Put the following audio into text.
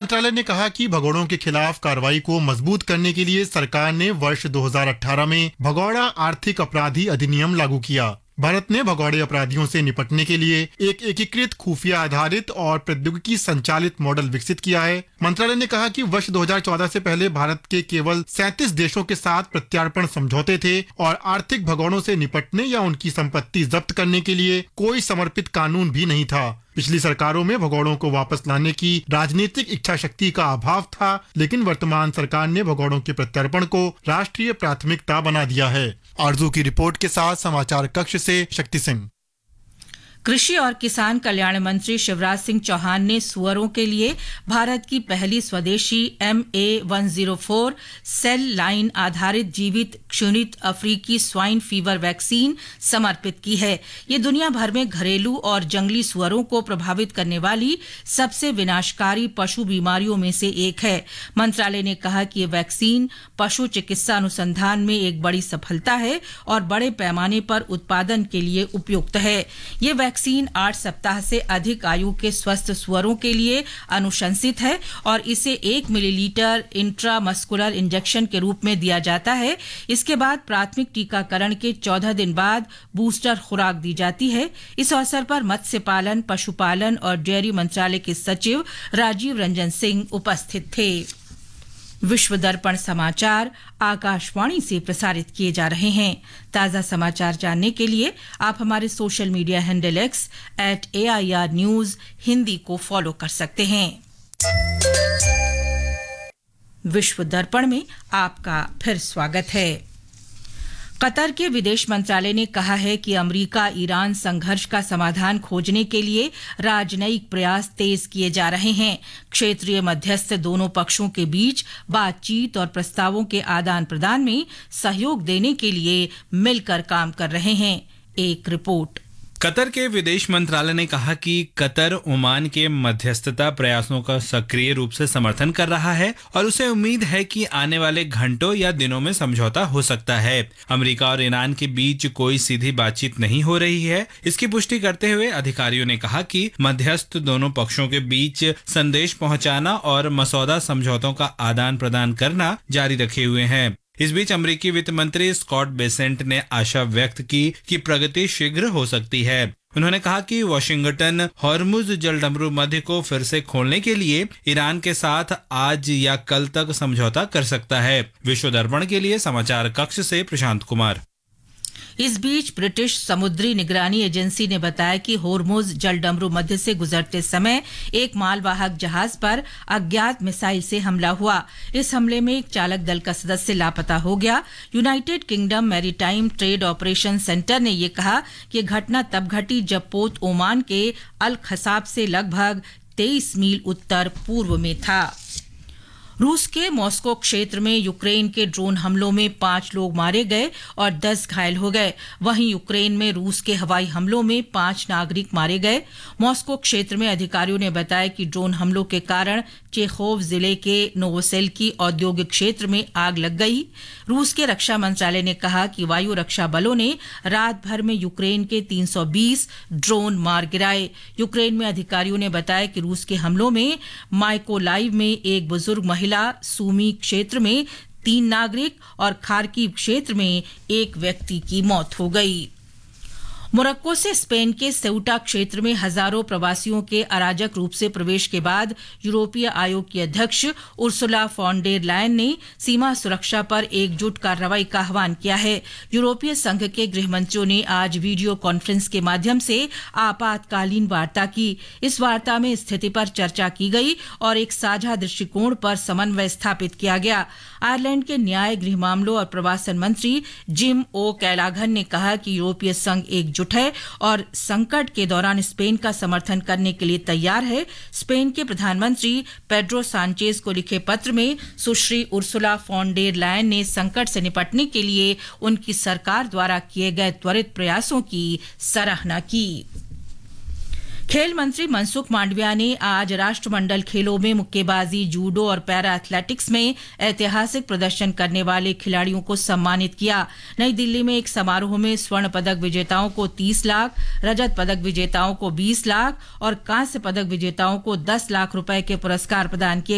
मंत्रालय ने कहा कि भगोड़ों के खिलाफ कार्रवाई को मजबूत करने के लिए सरकार ने वर्ष 2018 में भगोड़ा आर्थिक अपराधी अधिनियम लागू किया। भारत ने भगोड़े अपराधियों से निपटने के लिए एक एकीकृत खुफिया आधारित और प्रौद्योगिकी संचालित मॉडल विकसित किया है। मंत्रालय ने कहा कि वर्ष 2014 से पहले भारत के केवल 37 देशों के साथ प्रत्यार्पण समझौते थे और आर्थिक भगोड़ों से निपटने या उनकी संपत्ति जब्त करने के लिए कोई समर्पित कानून भी नहीं था। पिछली सरकारों में भगोड़ों को वापस लाने की राजनीतिक इच्छा शक्ति का अभाव था, लेकिन वर्तमान सरकार ने भगोड़ों के प्रत्यार्पण को राष्ट्रीय प्राथमिकता बना दिया है। आरजू की रिपोर्ट के साथ समाचार कक्ष से शक्ति सिंह। कृषि और किसान कल्याण मंत्री शिवराज सिंह चौहान ने सुअरों के लिए भारत की पहली स्वदेशी MA104 सेल लाइन आधारित जीवित क्षुणित अफ्रीकी स्वाइन फीवर वैक्सीन समर्पित की है। ये दुनिया भर में घरेलू और जंगली सुअरों को प्रभावित करने वाली सबसे विनाशकारी पशु बीमारियों में से एक है। मंत्रालय ने कहा कि ये वैक्सीन पशु चिकित्सा अनुसंधान में एक बड़ी सफलता है और बड़े पैमाने पर उत्पादन के लिए उपयुक्त है। ये वैक्सीन 8 सप्ताह से अधिक आयु के स्वस्थ सुअरों के लिए अनुशंसित है और इसे 1 मिलीलीटर इंट्रामस्कुलर इंजेक्शन के रूप में दिया जाता है। इसके बाद प्राथमिक टीकाकरण के 14 दिन बाद बूस्टर खुराक दी जाती है। इस अवसर पर मत्स्य पालन, पशुपालन और डेयरी मंत्रालय के सचिव राजीव रंजन सिंह उपस्थित थे। विश्व दर्पण समाचार आकाशवाणी से प्रसारित किए जा रहे हैं। ताजा समाचार जानने के लिए आप हमारे social media handle X @AIR News Hindi को फॉलो कर सकते हैं। विश्व दर्पण में आपका फिर स्वागत है। कतर के विदेश मंत्रालय ने कहा है कि अमेरिका ईरान संघर्ष का समाधान खोजने के लिए राजनयिक प्रयास तेज किए जा रहे हैं। क्षेत्रीय मध्यस्थ दोनों पक्षों के बीच बातचीत और प्रस्तावों के आदान प्रदान में सहयोग देने के लिए मिलकर काम कर रहे हैं। एक रिपोर्ट। कतर के विदेश मंत्रालय ने कहा कि कतर ओमान के मध्यस्थता प्रयासों का सक्रिय रूप से समर्थन कर रहा है और उसे उम्मीद है कि आने वाले घंटों या दिनों में समझौता हो सकता है। अमेरिका और ईरान के बीच कोई सीधी बातचीत नहीं हो रही है। इसकी पुष्टि करते हुए अधिकारियों ने कहा कि मध्यस्थ दोनों पक्षों के बीच संदेश पहुंचाना और मसौदा समझौतों का आदान प्रदान करना जारी रखे हुए हैं। इस बीच अमेरिकी वित्त मंत्री स्कॉट बेसेंट ने आशा व्यक्त की कि प्रगति शीघ्र हो सकती है। उन्होंने कहा कि वॉशिंगटन हॉर्मुज जलडमरू मध्य को फिर से खोलने के लिए ईरान के साथ आज या कल तक समझौता कर सकता है। विश्व दर्पण के लिए समाचार कक्ष से प्रशांत कुमार। इस बीच ब्रिटिश समुद्री निगरानी एजेंसी ने बताया कि होर्मुज जलडमरू मध्य से गुजरते समय एक मालवाहक जहाज पर अज्ञात मिसाइल से हमला हुआ। इस हमले में एक चालक दल का सदस्य लापता हो गया। United kingdom maritime trade operation centre ने यह कहा कि घटना तब घटी जब पोत ओमान के अल खसाब से लगभग 23 मील उत्तर पूर्व में था। रूस के मॉस्को क्षेत्र में यूक्रेन के ड्रोन हमलों में 5 लोग मारे गए और 10 घायल हो गए। वहीं यूक्रेन में रूस के हवाई हमलों में 5 नागरिक मारे गए। मॉस्को क्षेत्र में अधिकारियों ने बताया कि ड्रोन हमलों के कारण चेखोव जिले के नोवोसेल्की औद्योगिक क्षेत्र में आग लग गई। रूस के रक्षा मंत्रालय ने कहा कि वायु रक्षा बलों ने रात भर में यूक्रेन के 320 ड्रोन मार गिराए। यूक्रेन में अधिकारियों ने बताया कि रूस के हमलों में माइकोलाइव में एक बुजुर्ग महिला, सूमी क्षेत्र में 3 नागरिक और खार्किव क्षेत्र में 1 व्यक्ति की मौत हो गई। मोरक्को से स्पेन के सेउटा क्षेत्र में हजारों प्रवासियों के अराजक रूप से प्रवेश के बाद यूरोपीय आयोग की अध्यक्ष उर्सुला फॉन डेर लायन ने सीमा सुरक्षा पर एकजुट कार्रवाई का आह्वान किया है। यूरोपीय संघ के गृह मंत्रियों ने आज वीडियो कॉन्फ्रेंस के माध्यम से आपातकालीन वार्ता की। इस वार्ता में स्थिति पर चर्चा की गई और एक साझा दृष्टिकोण पर समन्वय स्थापित किया गया। आयरलैंड के न्याय, गृह मामलों और प्रवासन मंत्री जिम ओ कैलाघन ने कहा कि यूरोपीय संघ एकजुट है और संकट के दौरान स्पेन का समर्थन करने के लिए तैयार है। स्पेन के प्रधानमंत्री पेड्रो सांचेज को लिखे पत्र में सुश्री उर्सुला फॉन डेर लायन ने संकट से निपटने के लिए उनकी सरकार द्वारा किए गए त्वरित प्रयासों की सराहना की। खेल मंत्री मनसुख मांडविया ने आज राष्ट्रमंडल खेलों में मुक्केबाजी, जूडो और पैरा एथलेटिक्स में ऐतिहासिक प्रदर्शन करने वाले खिलाड़ियों को सम्मानित किया। नई दिल्ली में एक समारोह में स्वर्ण पदक विजेताओं को 30 लाख, रजत पदक विजेताओं को 20 लाख और कांस्य पदक विजेताओं को 10 लाख रुपए के पुरस्कार प्रदान किए